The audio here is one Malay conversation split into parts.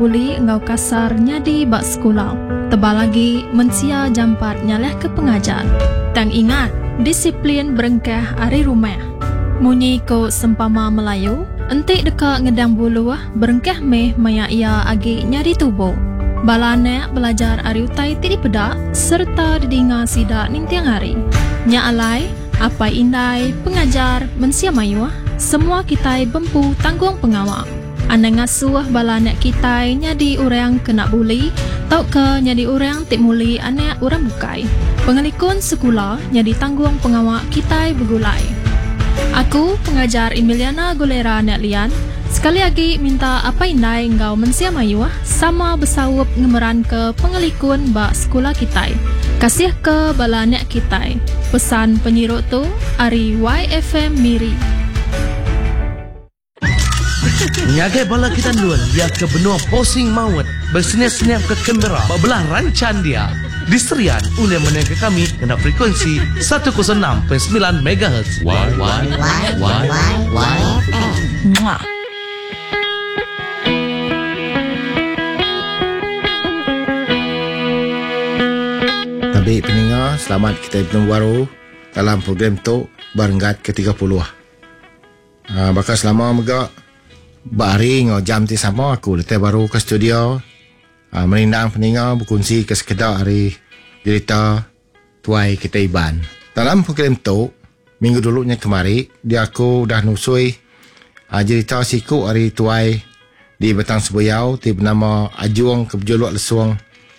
buli engau kasarnya di bak sekolah. Tebal lagi mensia jampat nyaleh ke pengajar. Tang ingat, disiplin berengkah ari rumah. Munyi ko sempama Melayu, entik dekat ngedang buluh berengkah meh maya ia agi nyari tubuh. Balane belajar ari utai tidi pedak serta didinga sidak nintiang hari. Nya alai, apa indai pengajar mensia mayu, semua kita bempu tanggung pengawak. Anda ngasuh balane kita nyadi urang kena buli, tau ke nyadi urang tik muli anak urang bukai. Pengelikun sekolah nyadi tanggung pengawak kita begulai. Aku pengajar Emiliana Gulera Netlian. Sekali lagi minta apa indai engkau mensia mayu sama bersawup ngemeran ke pengelikun bak sekolah kita. Kasih ke balanek kita. Pesan penyiruk tu ari YFM Miri. Nyagai bala kita luan dia ke benua posing mawat bersenyap-senyap ke Canberra belah rancan dia. Diserian oleh menengah kami kena frekuensi 106.9 MHz. Mwah. Baik pendengar, selamat kita bertemu baru dalam program tu Berenggat ke-30. Bakal selama megak bari ngau jam ti sama aku letak baru ke studio. Menindang pendengar berkongsi ke sekedar hari cerita tuai kita Iban. Dalam program tu minggu dulunya kemari dia aku dah nusui cerita siku hari tuai di Batang Sebuyau ti bernama Ajuang Kebejolok Lesung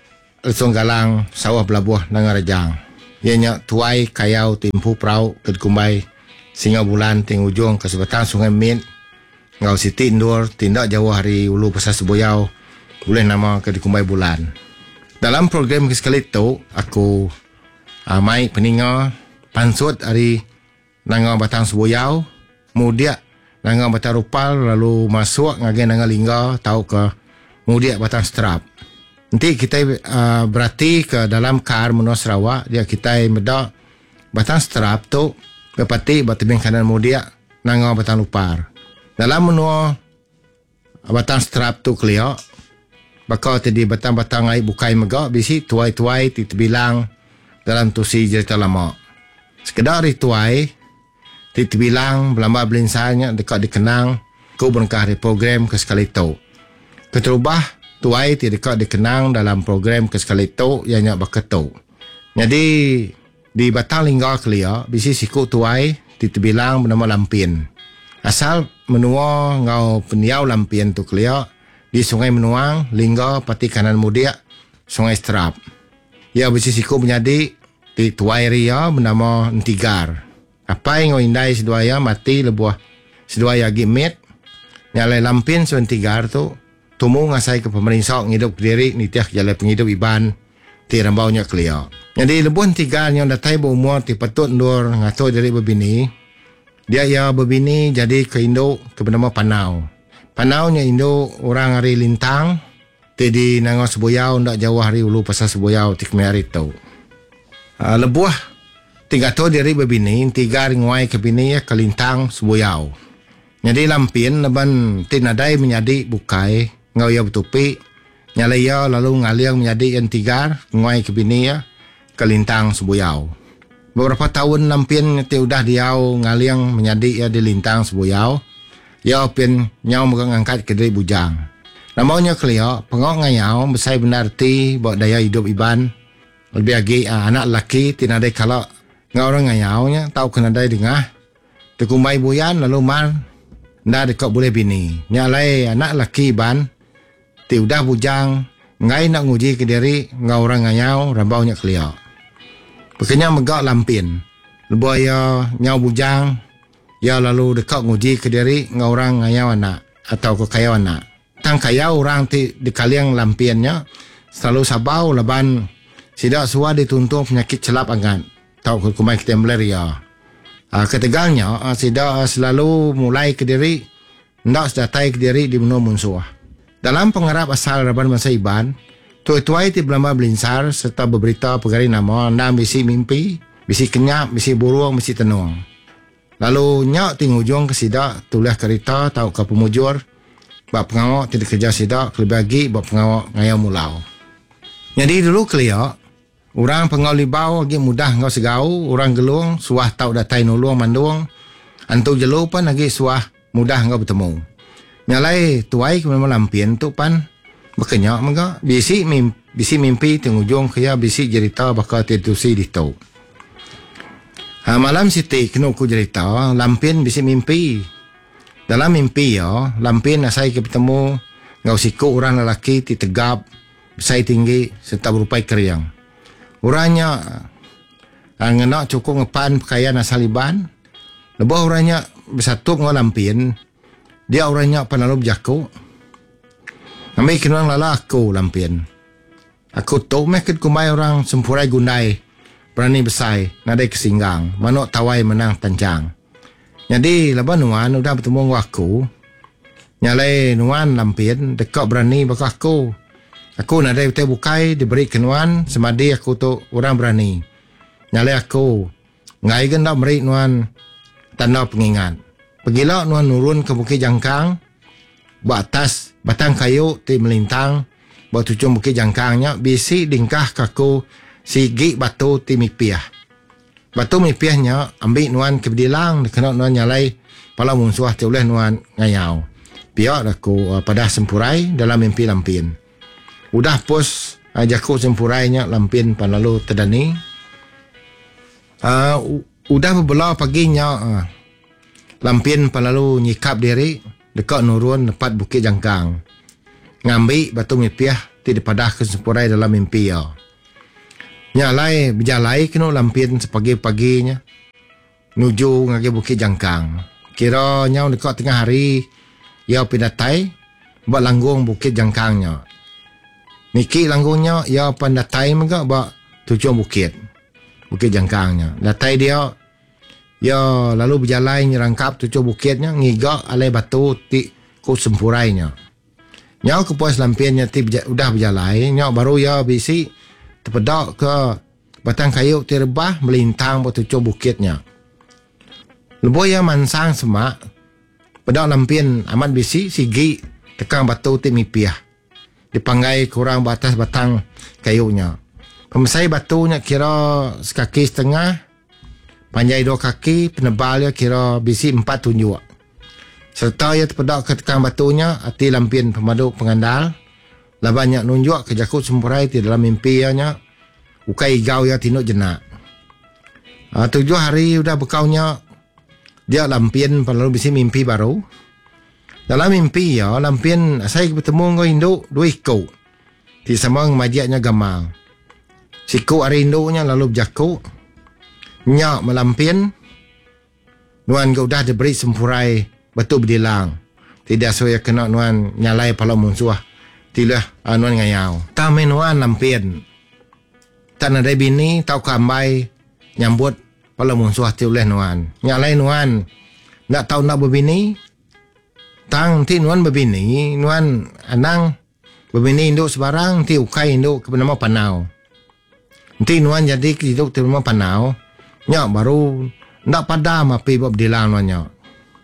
Galang Sawah Belabuh Nangarajang. Ianya tuai kayau timpu prau ke Kumbai Singa Bulan ting ujung ke sebatang Sungai Min ngau Siti Indur tindak jauh hari Ulu Pasar Sebuyau boleh nama ke Kumbai Bulan. Dalam program sekali tu aku mai peninga pansut hari Nanga Batang Sebuyau mudia Nanga Batang Rupal lalu masuk ngage Nanga Lingga tau ke mudia Batang Strap. Nanti kita berarti ke dalam kar menua Sarawak dia kita meda Batang Strap tu bepati batibing kanan mudia Nanga Batang Lupar. Dalam menua Batang Strap tu kelio bakal tadi batang-batang ai bukai megak bisi tuai-tuai titebilang dalam tusi cerita lama. Sekedar tuai titebilang belamba belinsanya dekat dikenang ku berengkah di program ke sekali tu. Keterubah tuai tidak dikenang dalam program ke sekali tu ianya baketu. Jadi di Batang Lingga kelia bisi siku tuai titebilang bernama Lampin. Asal menua ngau peniau Lampin tu kelia di Sungai Menuang, Lingga, pati kanan mudia, Sungai Strap. Ia bisi siku menjadi di tuai ria bernama Ntigar. Apa yang indai seduaya mati lebuah seduaya gimit nyalai Lampin so Ntigar tu tumu ngasai ke pemerintah ngidup diri nitiah jalai penghidup Iban ti rambaunya kelia. Jadi lebuh Ntigar yang datai berumur ti patut ndur ngato dari berbini. Dia ia berbini jadi ke Indo ke bernama Panau. Panaunya Indo orang hari Lintang ti di Nanga Sebuyau ndak jauh hari Ulu Pasar Sebuyau ti kemari tu. Lebuah tiga tu diri berbini Ntigar nguai ke bini ke Lintang Sebuyau. Jadi Lampin leban ti nadai menjadi bukai ngau ia betupi nyalai ia lalu ngaliang menjadi Ntigar nguai ke bini ke Lintang Sebuyau. Beberapa tahun Lampin ti udah diau ngaliang menjadi ia di Lintang Sebuyau. Ia pin nyau mengangkat ke diri bujang. Namanya kelia pengok ngayau besai benar ti bawa daya hidup Iban. Lebih lagi anak lelaki ti nadai kalau ngau orang ngayaunya tahu kena dai dengah. Tekumbai buyan lalu mar ndak dekat boleh bini. Nyalai anak lelaki Iban ti udah bujang ngai nak nguji ke diri ngau orang ngayau rambaunya kelia. Pekenya megak Lampin. Lebuh ia nyau bujang ia lalu dekat nguji ke diri ngau orang ngayau anak atau ke kayau anak. Tang kayau orang ti dikaliang Lampinnya selalu sabau laban sidak suah dituntung penyakit celap angan. Tahu kumai kita malaria. Ketegalnya sidak selalu mulai ke diri ndak sedatai ke diri di benua Munsuah. Dalam pengarap asal Raban Masa Iban, tuai-tuai ti belamba belinsar serta berberita pegari nama anda bisi mimpi, bisi kenyap, bisi buruang, bisi tenung. Lalu nyak ting ujung ke sidak tulis kereta tahu ke pemujur Bak pengawak tidak kerja sidak, lebih lagi bak pengawak ngayau mulau. Jadi dulu keliak, orang pengawal libau lagi mudah ngau segau, orang gelung, suah tau datai nulung mandung, antu jelu pan lagi suah mudah ngau bertemu. Nyalai tuai memang lampian tu pan, berkenyak maka, bisi mimpi tengujung kaya bisi cerita bakal tetusi di tau. Malam siti kena ku cerita, lampian bisi mimpi. Dalam mimpi ya, lampian asai ke bertemu ngau siku orang lelaki ti tegap, besar tinggi serta berupai keriang. Orangnya ngenak cukup ngepan pakaian asal Iban. Lepas orangnya bersatu ngau lampian, dia orangnya penalu berjaku. Kami kenal lala aku lampian. Aku tahu mekit kumai orang sempurai gundai, berani besai, nadai kesinggang, manok tawai menang tancang. Jadi lepas nuan udah bertemu dengan aku. Nyalai nuan lampian dekat berani baka aku. Aku nak ada betul bukai diberi kenuan semadi aku tu orang berani. Nyalai aku ngai gendak beri nuan tanda pengingat. Pergilah nuan nurun ke Bukit Jangkang. Buat atas batang kayu ti melintang. Buat tujuan Bukit Jangkangnya bisi dingkah kaku sigi batu ti mipiah. Batu mipiahnya ambil nuan ke bedilang kena nuan nyalai pala munsuah ti oleh nuan ngayau. Piak aku pada sempurai dalam mimpi lampian. Udah pos jaku sempurainya lampian pan lalu terdani. Udah berbela paginya lampian pan lalu nyikap diri dekat nurun tepat Bukit Jangkang. Ngambil batu mipiah ti dipadah ke sempurai dalam mimpi ya. Nyalai berjalai kena lampian sepagi-paginya nuju ngagi Bukit Jangkang. Kiranya dekat tengah hari ia pindatai buat langgung Bukit Jangkangnya. Niki langgungnya ia pandatai maka buat tujuan Bukit Jangkangnya. Datai dia ia lalu berjalai nyerangkap tujuan bukitnya ngigak alai batu ti ku sempurainya. Nyau kepuas lampiannya ti udah berjalai nyau baru ia bisi terpedak ke batang kayu terbah melintang buat tujuh bukitnya. Lepas ia mansang semak, pedak lampian amat bisi sigi tekang batu ti mipiah. Dipanggai kurang batas batang kayunya. Pemesai batunya kira sekaki setengah, panjai 2 kaki, penebalnya kira bisi 4 tunjuk. Serta ia terpedak ke tekang batunya, hati lampian pemadu pengandal. Lah banyak nunjuk ke jakut sempurai di dalam mimpi nya ukai gau ya tinuk jenak. 7 hari udah bekaunya dia lampian lalu bisi mimpi baru. Dalam mimpi ya lampian saya bertemu dengan induk 2 ikut. Di samang majiaknya gamal. Siku hari induknya lalu berjakut. Nyak melampian. Nuan ke udah diberi sempurai batu berdilang. Tidak saya kena nuan nyalai pala munsuah. Tilah anuan ngayau. Tamen nuan lampian. Tak ada bini tau kambai nyambut pala munsuah ti oleh nuan. Nyalai nuan nak tahu nak berbini. Tang ti nuan berbini, nuan anang berbini induk sebarang ti ukai induk ke bernama Panau. Ti nuan jadi induk ti bernama Panau. Nyak baru ndak padam api buat dilang nuan nyak.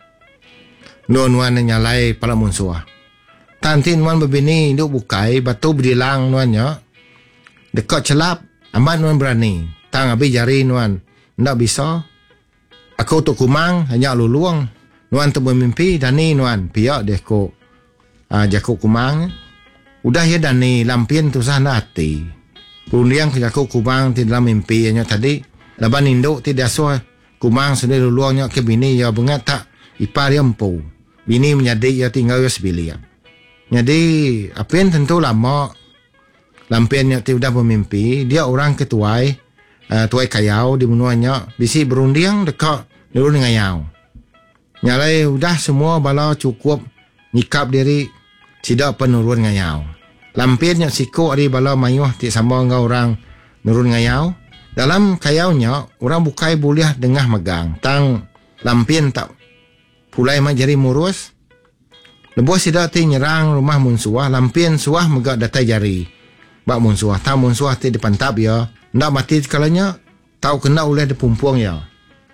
Nuan nyalai pala munsuah. Tanti nuan berbini induk bukai batu berdilang nuannya dekat celap amat nuan berani tang habis jari nuan ndak bisa aku tu kumang hanya luluang nuan tu bermimpi dani nuan piak deh ko jaku kumang udah ya dani lampian tu sana hati pundiang ke jaku kumang di dalam mimpi nya tadi laban induk tidak so kumang sudah luluangnya ke bini ya bengat tak ipar ya empu bini menjadi ya tinggal ya sebilia. Jadi, apian tentu lama lampiannya tidak bermimpi. Dia orang ketuai, tuai kayau di menuanya. Bisi berunding dekat nurun ngayau. Nyalai udah semua bala cukup nyikap diri tidak penurun ngayau. Lampiannya siku ari bala mayuh ti sama dengan orang nurun ngayau. Dalam kayaunya, orang bukai boleh dengah megang. Tang lampian tak pulai majari murus. Lepas sidak ti nyerang rumah munsuah, lampian suah megak datai jari. Bak munsuah, tak munsuah ti dipantap ya. Ndak mati kalanya, tahu kena oleh dipumpuang ya.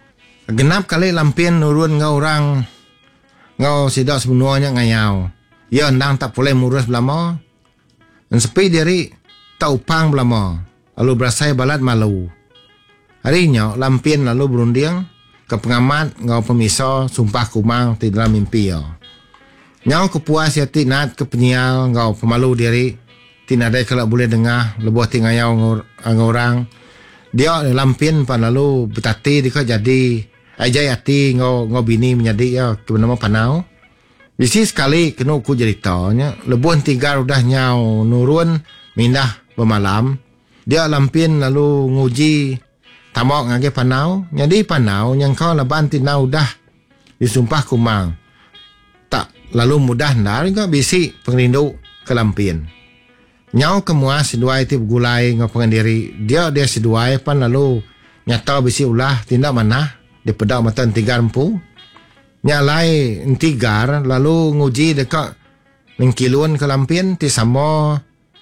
Genap kali lampian nurun ngau orang, ngau sidak sebenarnya ngayau. Ya nang tak boleh murus belama. Dan sepi diri tak upang belama. Lalu berasai balat malu. Harinya lampin lalu berunding ke pengamat ngau pemisah sumpah kumang di dalam mimpi ya. Nyau kepuas ya tinat ke penyial ngau pemalu diri. Tinadai kalau boleh dengar lebuh tingayau ngorang. Dia lampin pan lalu betati dia jadi ajai hati ngau bini menjadi ya ke nama panau. Bisi sekali kena ku ceritanya lebuh tiga udah nyau nurun mindah bermalam. Dia lampin lalu nguji tamak ngage panau. Jadi panau yang kau laban tinau dah disumpah kumang. Tak lalu mudah ndar juga bisi pengrindu ke lampin. Nyau kemua seduai ti bergulai ngau pengandiri. Dia seduai pan lalu nyata bisi ulah tindak mana. Dia pedak mata tigar empu. Nyalai tigar lalu nguji dekat mengkilun ke lampin ti sama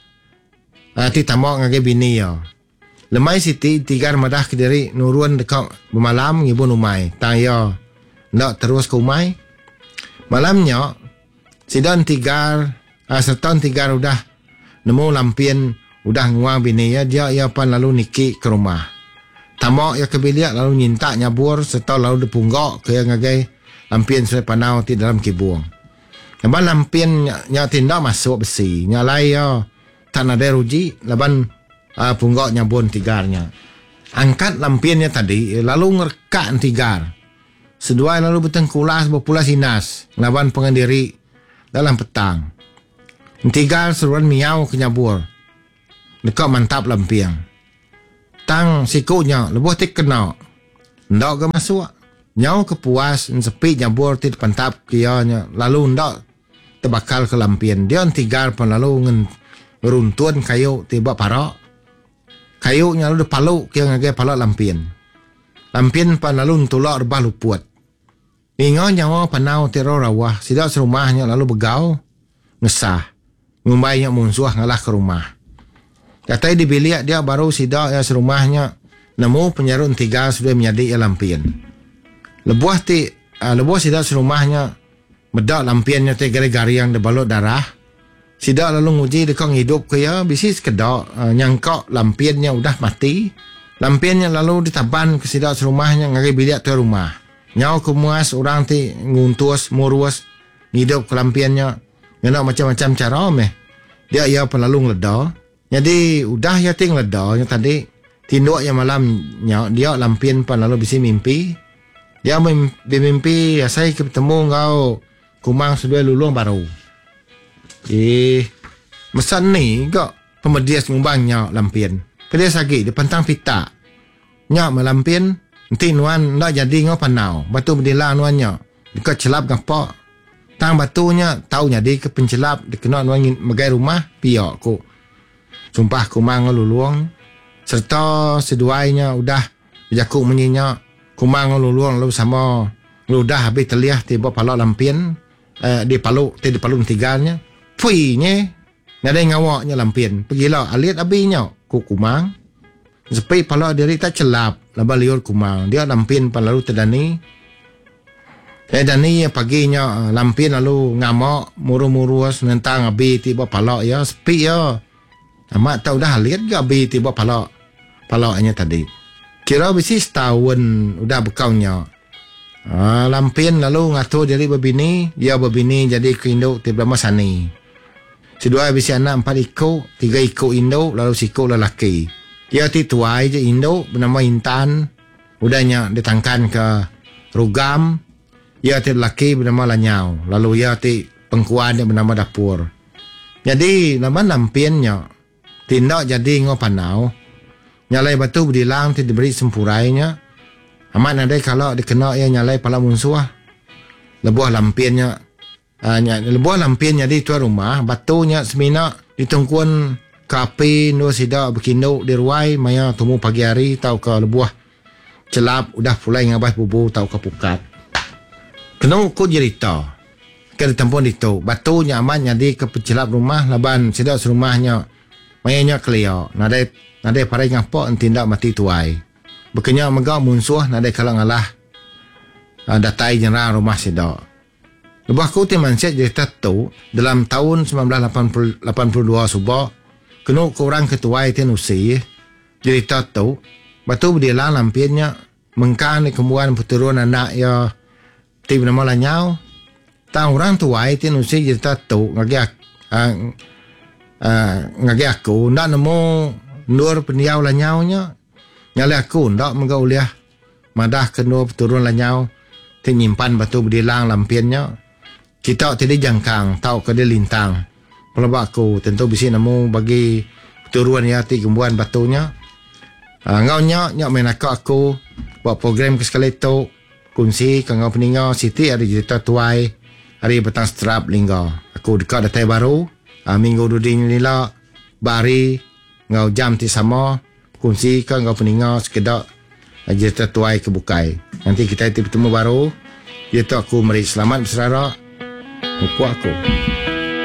ti tamak ngage bini ya. Lemai siti tigar madah ke diri nurun dekat bermalam ngibun umai. Tang ya nak terus ke umai. Malamnya sidan tigar serta tigar udah nemu lampin udah nguang bini ya. Dia pan lalu niki ke rumah. Tamak ya ke bilik lalu nyinta nyabur serta lalu dipunggok ke yang ngage lampin sudah panau di dalam kibung. Laban lampin nya tindak masuk besi. Nyalai ya tak ada ruji. Laban punggok nyabun tigarnya. Angkat lampinnya tadi lalu ngerkat tigar. Seduai lalu bertengkulas berpulas inas. Laban pengandiri dalam petang. Tigar seruan miau ke nyabur. Dekat mantap lampin. Tang sikunya lebuh tik kena. Ndak ke masuk. Nyau kepuas sepi nyabur ti pantap kianya lalu ndak terbakal ke lampin. Dia tigar pun lalu ngeruntun kayu tiba parak. Kayunya lalu dipaluk kia ngage palak lampin. Lampin pun lalu ntulak rebah luput. Ingat nyawa panau tiro rawah. Sidak serumahnya lalu begau ngesah. Ngumbainya munsuah ngalah ke rumah. Katai di bilik dia baru sidak ya serumahnya nemu penyarun tiga sudah menjadi ya lampin. Lebuh sidak serumahnya medak lampinnya te gari-gari yang dibalut darah. Sidak lalu nguji dekong hidup ke ya bisi sekedak nyangkok lampinnya udah mati. Lampinnya lalu ditaban ke sidak serumahnya ngari bilik tu rumah. Nyau kemuas orang ti nguntus murus hidup ke lampinnya ngenak macam-macam cara meh. Dia ia pun lalu ngeleda. Jadi udah ya ting leda yang tadi tinduk yang malam dia lampin pun lalu bisi mimpi. Dia bermimpi saya ketemu kau kumang sudah lulung baru. Mesan ni kau pemedias ngumbangnya lampin. Dia sakit dia pantang pita. Nyak melampin nanti nuan nak jadi ngau panau. Batu berdila nuannya. Dekat celap ngapa. Tang batunya tahu jadi ke pencelap dikena nuan megai rumah piok ku. Sumpah kumang ngau lulung. Serta seduainya udah berjakuk menyinya. Kumang luluang lalu sama ludah habis terliah tiba palak lampin di paluk tigarnya. Puinya ada ngawaknya lampin. Pergilah alit abinya ku kumang. Sepi palak diri tak celap laba liur kumang. Dia lampin pan lalu terdani. Dani paginya lampin lalu ngamak muru-murus nentang abi tiba palak ya sepi ya. Amat tahu dah lihat ke abi tiba palaknya tadi. Kira bisi setahun udah bekaunya. Lampin lalu ngatur diri berbini. Dia berbini jadi ke induk tiba masani. Sedua bisi anak 4 ikut. 3 ikut induk lalu sikut lelaki. Dia tuai je induk bernama Intan. Udahnya ditangkan ke Rugam. Dia lelaki bernama Lanyau. Lalu dia pengkuan dia bernama Dapur. Jadi nama lampinnya tindak jadi ngau panau. Nyalai batu berdilang ti diberi sempurainya. Amat nadai kalau dikena ia nyalai pala munsuah. Lebuah lampinnya di tuan rumah. Batunya semina ditungkuan kapi no sida berkinduk di ruai maya temu pagi hari tau ke lebuah celap udah pulai ngabas bubu tau ke pukat. Kena ukur cerita. Ke ditempun itu. Batunya amat jadi ke pecelap rumah laban sida serumahnya mayanya kelio. Nadai parai ngapok tindak mati tuai. Bekenya megak munsuh nadai kalau ngalah datai jenera rumah sedok. Lepas aku teman set cerita tu dalam tahun 1982 subak kena korang ketua itu usi cerita tu batu dia lah lampiannya mengkan kemudian keturunan anak ya tim nama lanyau tahu orang tua itu usi cerita tu ngagi aku ndak nemu nur pendiau lanyaunya nyale aku ndak menggauliah madah kena keturunan lanyau nyimpan batu bedilang lampiannya kita tidak jangkang tahu ke dia lintang pelabak aku tentu bisa nemu bagi keturunan ya ti gembuan batunya ngau nyak main aku buat program ke sekali tu kunci ke ngau peningau siti ada cerita tuai hari petang strap linggo aku dekat datai baru minggu duding nila bari ngau jam ti sama kunci ke ngau peningau sekedar cerita tuai kebukai nanti kita bertemu baru. Itu aku meri selamat bersara. Aku.